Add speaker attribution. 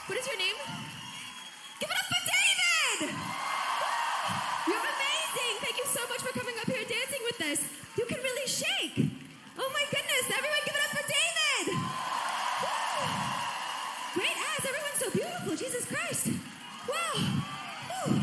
Speaker 1: What is your name? Give it up for David! You're amazing! Thank you so much for coming up here and dancing with us. You can really shake. Oh my goodness, everyone give it up for David! Woo. Great ass, everyone's so beautiful, Jesus Christ. Wow.